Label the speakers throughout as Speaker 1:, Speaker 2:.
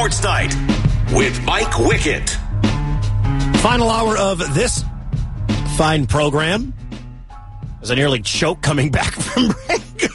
Speaker 1: Sports Night with Mike Wickett.
Speaker 2: Final hour of this fine program. As I nearly choke coming back from break.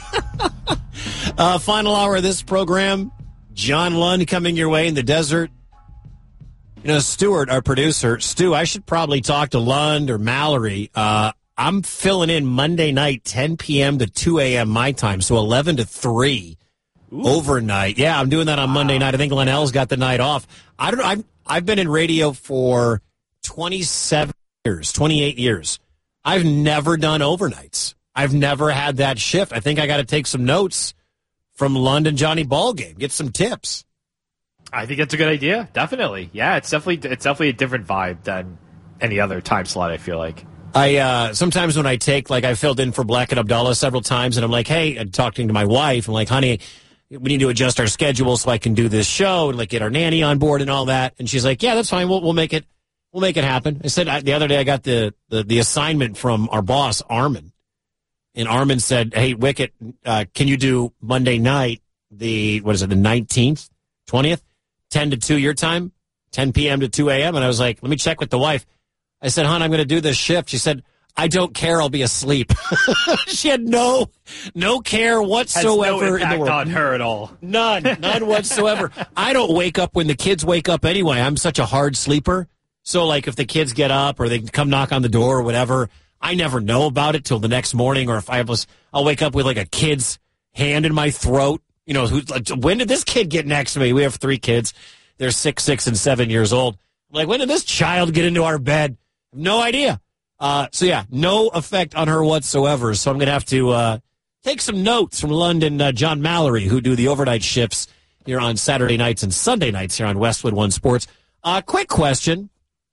Speaker 2: Final hour of this program. John Lund coming your way in the desert. You know, Stuart, our producer. Stu, I should probably talk to Lund or Mallory. I'm filling in Monday night, 10 p.m. to 2 a.m. my time, so 11 to 3 overnight. Yeah, I'm doing that on Monday night. I think Linnell's got the night off. I've been in radio for 27 years, 28 years. I've never done overnights. I've never had that shift. I think I got to take some notes from London Johnny Ballgame, get some tips.
Speaker 3: I think that's a good idea. Definitely. Yeah, it's definitely a different vibe than any other time slot, I feel like.
Speaker 2: I sometimes when I take, like, I filled in for Black and Abdullah several times, and I'm like, hey, I'm talking to my wife. I'm like, honey, we need to adjust our schedule so I can do this show and, like, get our nanny on board and all that. And she's like, yeah, that's fine. We'll make it happen. I said the other day I got the assignment from our boss, Armin. And Armin said, hey, Wickett, can you do Monday night, the 19th, 20th, 10 to 2 your time, 10 p.m. to 2 a.m.? And I was like, let me check with the wife. I said, hon, I'm going to do this shift. She said, I don't care. I'll be asleep. She had no care whatsoever.
Speaker 3: Has no impact on her at all.
Speaker 2: None whatsoever. I don't wake up when the kids wake up anyway. I'm such a hard sleeper. So, like, if the kids get up or they come knock on the door or whatever, I never know about it till the next morning. Or if I'll wake up with, like, a kid's hand in my throat. You know, when did this kid get next to me? We have 3 kids. They're 6, 6, and 7 years old. I'm like, when did this child get into our bed? No idea. So, yeah, no effect on her whatsoever. So I'm going to have to take some notes from London John Mallory, who do the overnight shifts here on Saturday nights and Sunday nights here on Westwood One Sports. Quick question.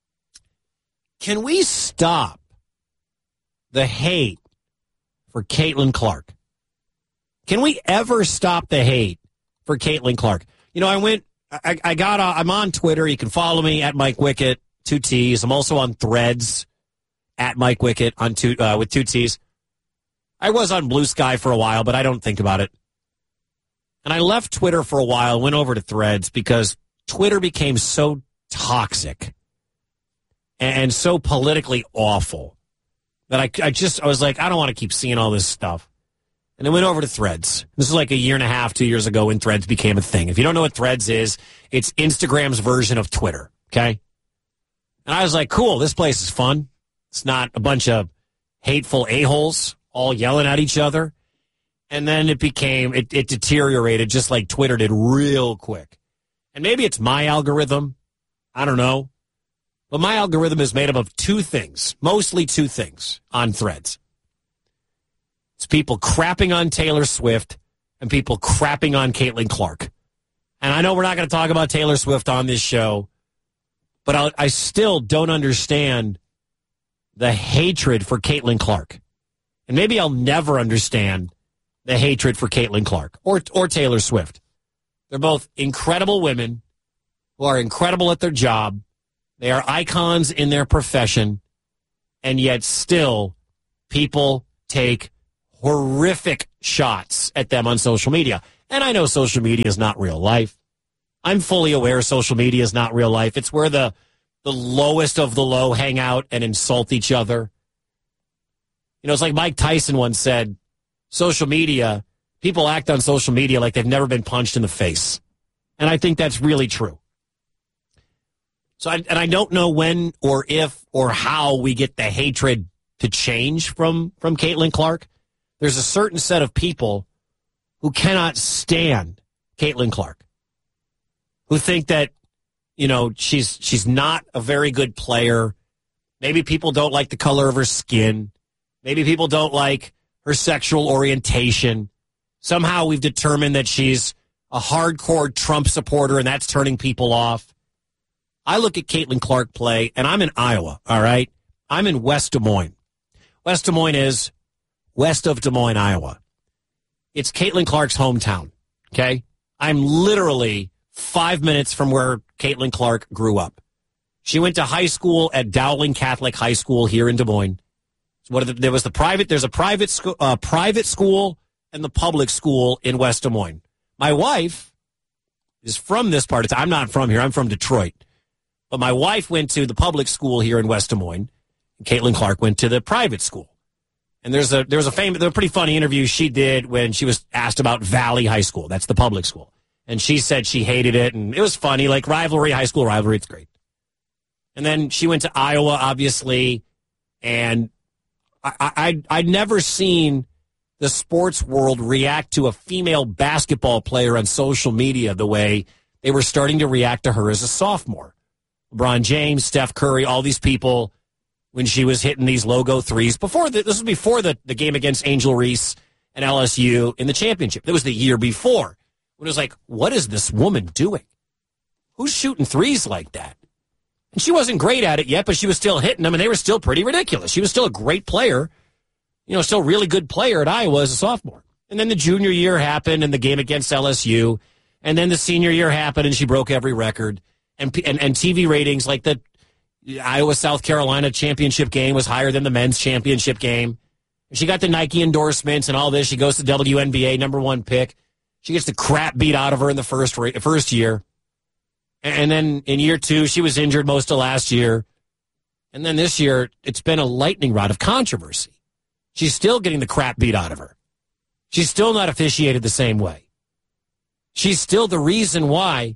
Speaker 2: Can we stop the hate for Caitlin Clark? Can we ever stop the hate for Caitlin Clark? You know, I'm on Twitter. You can follow me at Mike Wickett, 2 T's. I'm also on Threads at Mike Wickett with 2 T's. I was on Blue Sky for a while, but I don't think about it. And I left Twitter for a while, went over to Threads because Twitter became so toxic and so politically awful that I was like, I don't want to keep seeing all this stuff. And I went over to Threads. This is like a year and a half, 2 years ago when Threads became a thing. If you don't know what Threads is, it's Instagram's version of Twitter, okay? And I was like, cool, this place is fun. It's not a bunch of hateful a-holes all yelling at each other. And then it deteriorated just like Twitter did real quick. And maybe it's my algorithm. I don't know. But my algorithm is made up of 2 things, mostly 2 things on Threads. It's people crapping on Taylor Swift and people crapping on Caitlin Clark. And I know we're not going to talk about Taylor Swift on this show, but I still don't understand the hatred for Caitlin Clark. And maybe I'll never understand the hatred for Caitlin Clark or Taylor Swift. They're both incredible women who are incredible at their job. They are icons in their profession, and yet still people take horrific shots at them on social media. And I know social media is not real life. I'm fully aware social media is not real life. It's where the lowest of the low hang out and insult each other. You know, it's like Mike Tyson once said, social media, people act on social media like they've never been punched in the face. And I think that's really true. So, I don't know when or if or how we get the hatred to change from Caitlin Clark. There's a certain set of people who cannot stand Caitlin Clark, who think that, you know, she's not a very good player. Maybe people don't like the color of her skin. Maybe people don't like her sexual orientation. Somehow we've determined that she's a hardcore Trump supporter, and that's turning people off. I look at Caitlin Clark play, and I'm in Iowa, all right? I'm in West Des Moines. West Des Moines is west of Des Moines, Iowa. It's Caitlin Clark's hometown, okay? I'm literally 5 minutes from where Caitlin Clark grew up. She went to high school at Dowling Catholic High School here in Des Moines. There's a private school and the public school in West Des Moines. My wife is from this part of town. I'm not from here. I'm from Detroit. But my wife went to the public school here in West Des Moines. And Caitlin Clark went to the private school. And there's a pretty funny interview she did when she was asked about Valley High School. That's the public school. And she said she hated it, and it was funny, like rivalry, high school rivalry, it's great. And then she went to Iowa, obviously, and I'd never seen the sports world react to a female basketball player on social media the way they were starting to react to her as a sophomore. LeBron James, Steph Curry, all these people, when she was hitting these logo threes. This was before the game against Angel Reese and LSU in the championship. It was the year before. When it was like, what is this woman doing? Who's shooting threes like that? And she wasn't great at it yet, but she was still hitting them, and they were still pretty ridiculous. She was still a great player, still a really good player at Iowa as a sophomore. And then the junior year happened, and the game against LSU, and then the senior year happened, and she broke every record. And TV ratings, like the Iowa-South Carolina championship game was higher than the men's championship game. She got the Nike endorsements and all this. She goes to WNBA, number 1 pick. She gets the crap beat out of her in the first year. And then in year 2, she was injured most of last year. And then this year, it's been a lightning rod of controversy. She's still getting the crap beat out of her. She's still not officiated the same way. She's still the reason why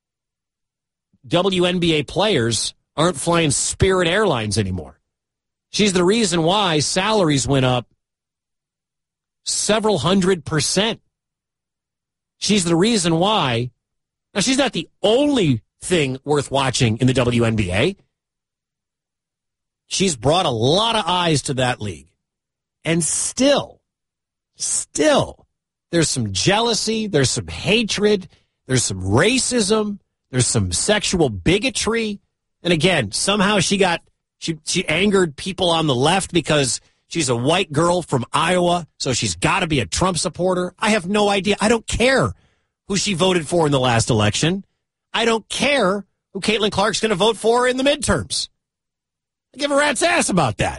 Speaker 2: WNBA players aren't flying Spirit Airlines anymore. She's the reason why salaries went up several 100%. She's the reason why. Now, she's not the only thing worth watching in the WNBA. She's brought a lot of eyes to that league. And still, there's some jealousy, there's some hatred, there's some racism, there's some sexual bigotry. And again, somehow she angered people on the left because she's a white girl from Iowa, so she's got to be a Trump supporter. I have no idea. I don't care who she voted for in the last election. I don't care who Caitlin Clark's going to vote for in the midterms. I give a rat's ass about that.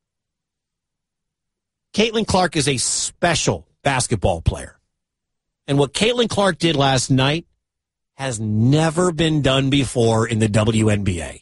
Speaker 2: Caitlin Clark is a special basketball player. And what Caitlin Clark did last night has never been done before in the WNBA.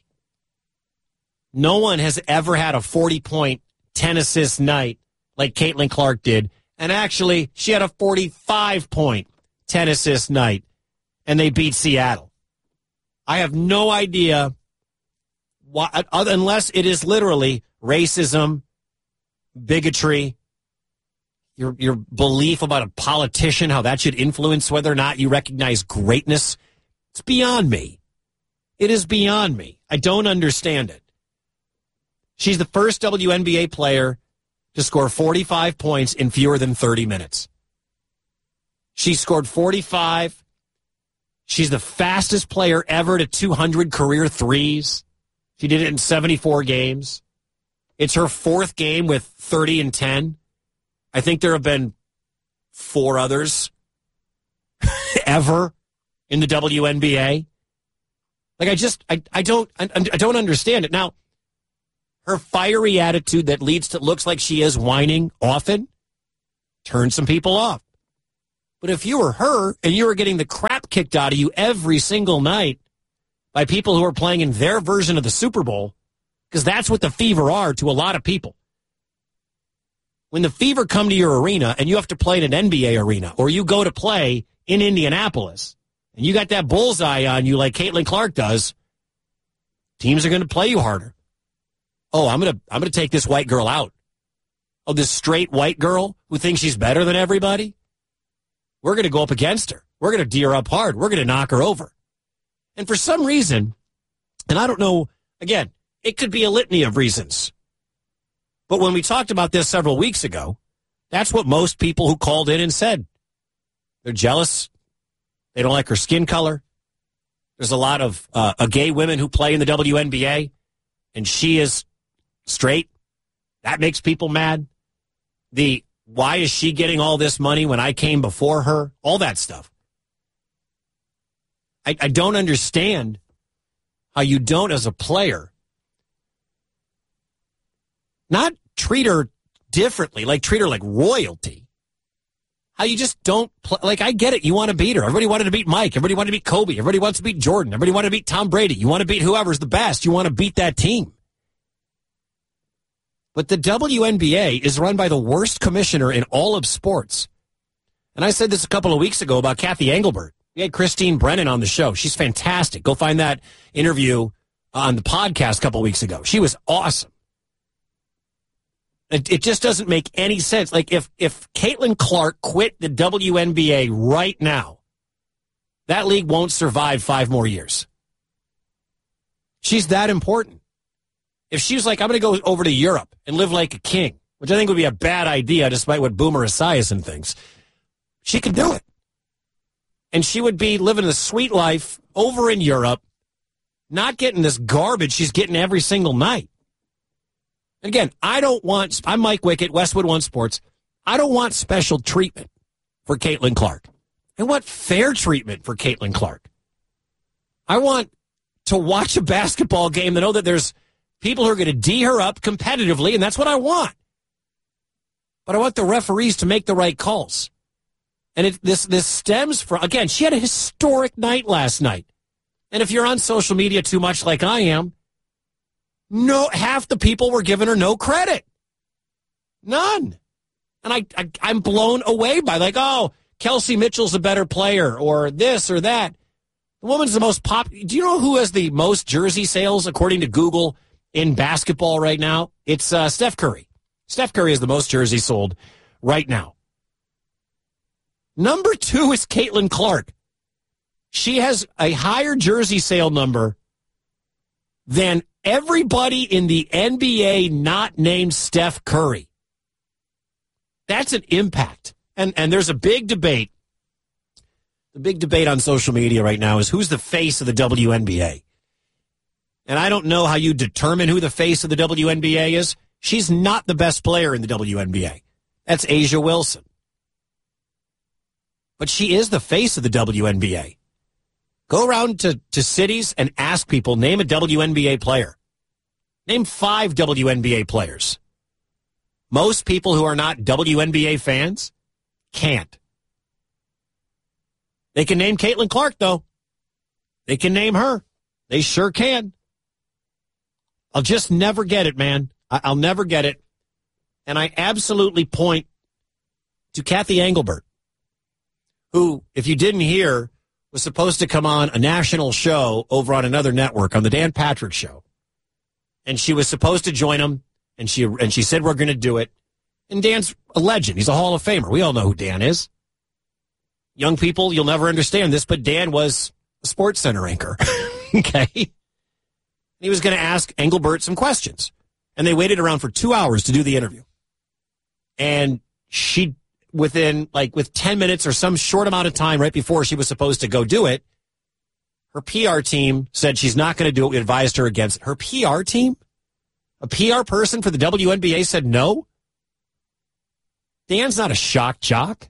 Speaker 2: No one has ever had a 40-point, 10-assist night like Caitlin Clark did. And actually, she had a 45-point, 10-assist night, and they beat Seattle. I have no idea why, unless it is literally racism, bigotry, your belief about a politician, how that should influence whether or not you recognize greatness. It's beyond me. It is beyond me. I don't understand it. She's the first WNBA player to score 45 points in fewer than 30 minutes. She scored 45. She's the fastest player ever to 200 career threes. She did it in 74 games. It's her 4th game with 30 and 10. I think there have been 4 others ever in the WNBA. Like I don't understand it. Now, her fiery attitude that looks like she is whining often turns some people off. But if you were her and you were getting the crap kicked out of you every single night by people who are playing in their version of the Super Bowl, because that's what the Fever are to a lot of people. When the Fever come to your arena and you have to play in an NBA arena, or you go to play in Indianapolis and you got that bullseye on you like Caitlin Clark does, teams are going to play you harder. Oh, I'm going to take this white girl out. Oh, this straight white girl who thinks she's better than everybody? We're going to go up against her. We're going to D her up hard. We're going to knock her over. And for some reason, and I don't know, again, it could be a litany of reasons. But when we talked about this several weeks ago, that's what most people who called in and said. They're jealous. They don't like her skin color. There's a lot of gay women who play in the WNBA, and she is straight. That makes people mad. Why is she getting all this money when I came before her? All that stuff. I don't understand how you don't, as a player, not treat her differently, like treat her like royalty, how you just don't play. Like, I get it. You want to beat her. Everybody wanted to beat Mike. Everybody wanted to beat Kobe. Everybody wants to beat Jordan. Everybody wanted to beat Tom Brady. You want to beat whoever's the best. You want to beat that team. But the WNBA is run by the worst commissioner in all of sports. And I said this a couple of weeks ago about Kathy Engelbert. We had Christine Brennan on the show. She's fantastic. Go find that interview on the podcast a couple of weeks ago. She was awesome. It just doesn't make any sense. Like, if Caitlin Clark quit the WNBA right now, that league won't survive 5 more years. She's that important. If she was like, I'm going to go over to Europe and live like a king, which I think would be a bad idea despite what Boomer Esiason thinks, she could do it. And she would be living a sweet life over in Europe, not getting this garbage she's getting every single night. Again, I'm Mike Wickett, Westwood One Sports. I don't want special treatment for Caitlin Clark. I want fair treatment for Caitlin Clark. I want to watch a basketball game and know that there's people who are going to D her up competitively, and that's what I want. But I want the referees to make the right calls. And this stems from, again, she had a historic night last night. And if you're on social media too much like I am, half the people were giving her no credit. None. And I'm blown away by, like, oh, Kelsey Mitchell's a better player, or this or that. The woman's the most popular. Do you know who has the most jersey sales, according to Google, in basketball right now? It's Steph Curry. Steph Curry is the most jerseys sold right now. Number 2 is Caitlin Clark. She has a higher jersey sale number than everybody in the NBA not named Steph Curry. That's an impact. And there's a big debate. The big debate on social media right now is who's the face of the WNBA. And I don't know how you determine who the face of the WNBA is. She's not the best player in the WNBA. That's A'ja Wilson. But she is the face of the WNBA. Go around to cities and ask people, name a WNBA player. Name 5 WNBA players. Most people who are not WNBA fans can't. They can name Caitlin Clark, though. They can name her. They sure can. I'll just never get it, man. I'll never get it. And I absolutely point to Kathy Engelbert, who, if you didn't hear, was supposed to come on a national show over on another network, on the Dan Patrick Show. And she was supposed to join him, and she said, we're going to do it. And Dan's a legend. He's a Hall of Famer. We all know who Dan is. Young people, you'll never understand this, but Dan was a Sports Center anchor. Okay? He was going to ask Engelbert some questions. And they waited around for 2 hours to do the interview. And she, with 10 minutes or some short amount of time right before she was supposed to go do it, her PR team said she's not going to do it. We advised her against it. Her PR team? A PR person for the WNBA said no? Dan's not a shock jock.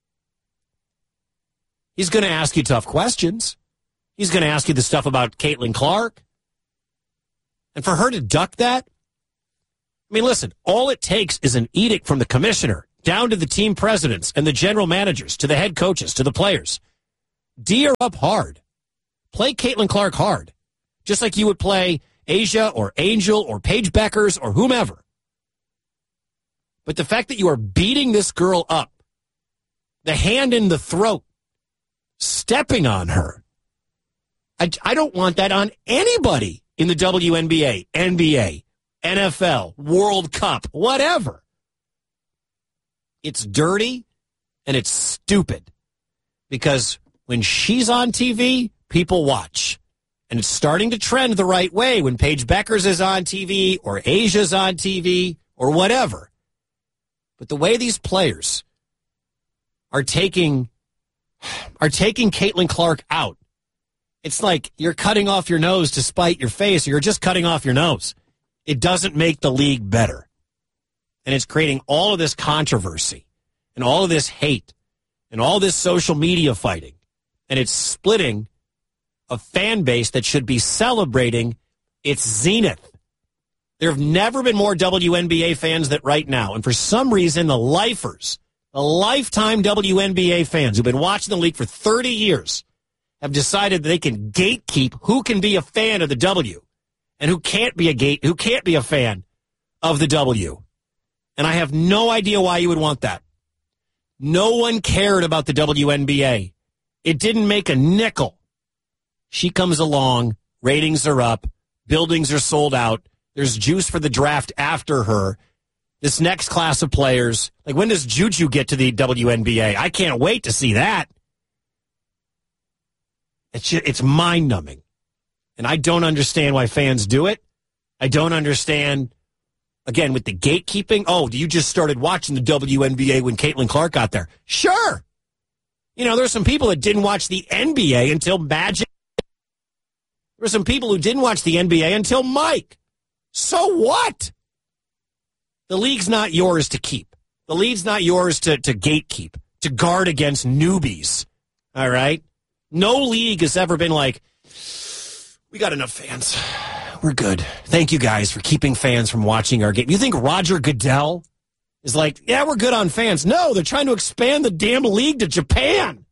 Speaker 2: He's going to ask you tough questions. He's going to ask you the stuff about Caitlin Clark. And for her to duck that? I mean, listen, all it takes is an edict from the commissioner down to the team presidents and the general managers, to the head coaches, to the players. D her up hard. Play Caitlin Clark hard. Just like you would play A'ja or Angel or Paige Beckers or whomever. But the fact that you are beating this girl up, the hand in the throat, stepping on her, I don't want that on anybody in the WNBA, NBA, NFL, World Cup, whatever. It's dirty and it's stupid because when she's on TV, people watch. And it's starting to trend the right way when Paige Beckers is on TV or Asia's on TV or whatever. But the way these players are taking Caitlin Clark out, it's like you're cutting off your nose to spite your face, or you're just cutting off your nose. It doesn't make the league better. And it's creating all of this controversy and all of this hate and all this social media fighting. And it's splitting a fan base that should be celebrating its zenith. There have never been more WNBA fans than right now. And for some reason, the lifers The lifetime WNBA fans who've been watching the league for 30 years have decided that they can gatekeep who can be a fan of the W and who can't be a fan of the W. And I have no idea why you would want that. No one cared about the WNBA. It didn't make a nickel. She comes along, ratings are up, buildings are sold out, there's juice for the draft after her. This next class of players, like when does Juju get to the WNBA? I can't wait to see that. It's mind-numbing. And I don't understand why fans do it. I don't understand, again, with the gatekeeping. Oh, you just started watching the WNBA when Caitlin Clark got there. Sure. You know, there's some people that didn't watch the NBA until Magic. There were some people who didn't watch the NBA until Mike. So what? The league's not yours to keep. The league's not yours to gatekeep, to guard against newbies. All right? No league has ever been like, we got enough fans. We're good. Thank you guys for keeping fans from watching our game. You think Roger Goodell is like, yeah, we're good on fans? No, they're trying to expand the damn league to Japan.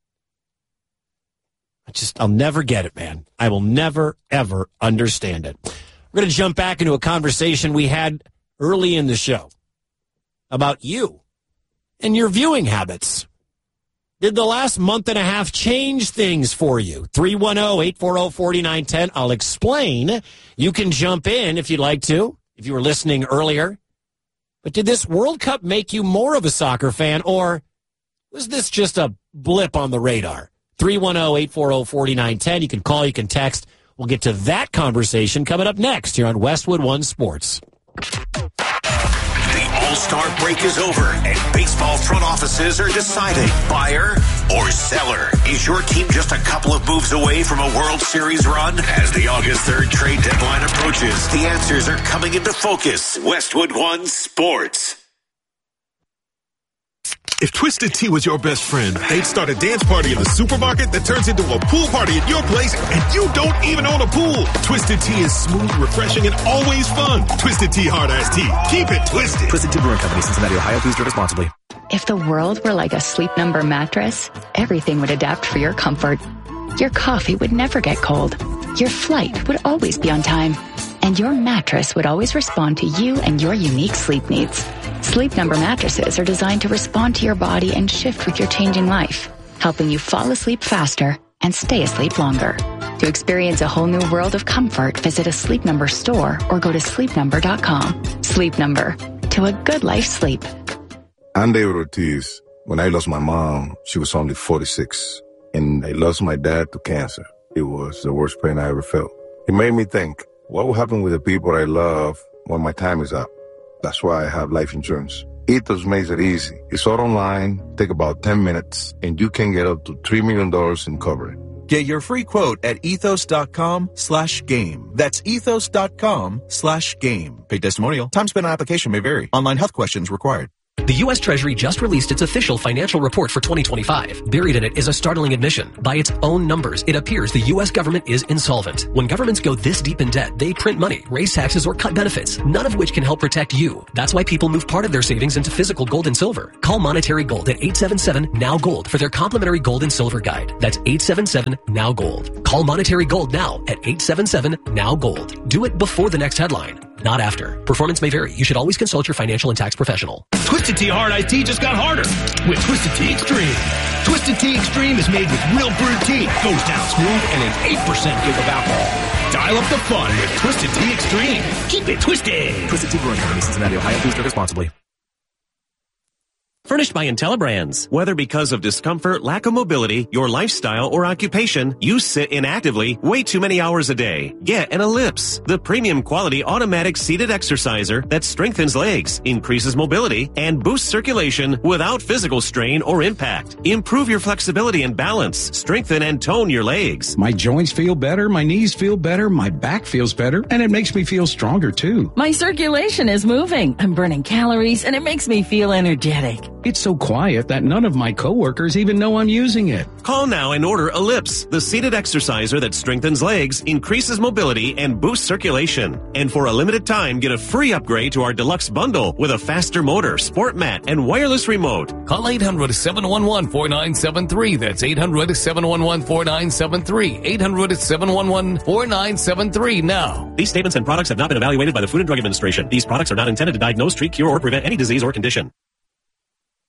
Speaker 2: I'll never get it, man. I will never, ever understand it. We're going to jump back into a conversation we had early in the show about you and your viewing habits. Did the last month and a half change things for you? 310-840-4910. I'll explain. You can jump in if you'd like to, if you were listening earlier. But did this World Cup make you more of a soccer fan, or was this just a blip on the radar? 310-840-4910. You can call, you can text. We'll get to that conversation coming up next here on Westwood One Sports.
Speaker 1: The All-Star break is over, and baseball front offices are deciding buyer or seller. Is your team just a couple of moves away from a World Series run? As the August 3rd trade deadline approaches, the answers are coming into focus. Westwood One Sports.
Speaker 4: If Twisted Tea was your best friend, they'd start a dance party in the supermarket that turns into a pool party at your place, and you don't even own a pool. Twisted Tea is smooth, refreshing, and always fun. Twisted Tea Hard Iced Tea. Keep it twisted.
Speaker 5: Twisted Tea Brewing Company, Cincinnati, Ohio. Please drink responsibly.
Speaker 6: If the world were like a Sleep Number mattress, everything would adapt for your comfort. Your coffee would never get cold. Your flight would always be on time. And your mattress would always respond to you and your unique sleep needs. Sleep Number mattresses are designed to respond to your body and shift with your changing life, helping you fall asleep faster and stay asleep longer. To experience a whole new world of comfort, visit a Sleep Number store or go to sleepnumber.com. Sleep Number. To a good life's sleep.
Speaker 7: I'm David Ortiz. When I lost my mom, she was only 46. And I lost my dad to cancer. It was the worst pain I ever felt. It made me think, what will happen with the people I love when my time is up? That's why I have life insurance. Ethos makes it easy. It's all online, take about 10 minutes, and you can get up to $3 million in coverage.
Speaker 8: Get your free quote at ethos.com/game. That's ethos.com/game. Paid testimonial. Time spent on application may vary. Online health questions required.
Speaker 9: The U.S. Treasury just released its official financial report for 2025. Buried in it is a startling admission. By its own numbers, it appears the U.S. government is insolvent. When governments go this deep in debt, they print money, raise taxes, or cut benefits, none of which can help protect you. That's why people move part of their savings into physical gold and silver. Call Monetary Gold at 877-NOW-GOLD for their complimentary gold and silver guide. That's 877-NOW-GOLD. Call Monetary Gold now at 877-NOW-GOLD. Do it before the next headline, not after. Performance may vary. You should always consult your financial and tax professional.
Speaker 10: Twisted Tea Hard Iced Tea just got harder with Twisted Tea Extreme. Twisted Tea Extreme is made with real brewed tea, goes down smooth, and an 8% kick of alcohol. Dial up the fun with Twisted Tea Extreme. Keep it twisted.
Speaker 5: Twisted Tea Brewing Company, Cincinnati, Ohio. Please drink responsibly.
Speaker 11: Furnished by IntelliBrands. Whether because of discomfort, lack of mobility, your lifestyle, or occupation, you sit inactively way too many hours a day. Get an Ellipse, the premium quality automatic seated exerciser that strengthens legs, increases mobility, and boosts circulation without physical strain or impact. Improve your flexibility and balance, strengthen and tone your legs.
Speaker 12: My joints feel better, my knees feel better, my back feels better, and it makes me feel stronger too.
Speaker 13: My circulation is moving, I'm burning calories, and it makes me feel energetic.
Speaker 12: It's so quiet that none of my coworkers even know I'm using it.
Speaker 11: Call now and order Ellipse, the seated exerciser that strengthens legs, increases mobility, and boosts circulation. And for a limited time, get a free upgrade to our deluxe bundle with a faster motor, sport mat, and wireless remote.
Speaker 13: Call 800-711-4973. That's 800-711-4973. 800-711-4973 now.
Speaker 11: These statements and products have not been evaluated by the Food and Drug Administration. These products are not intended to diagnose, treat, cure, or prevent any disease or condition.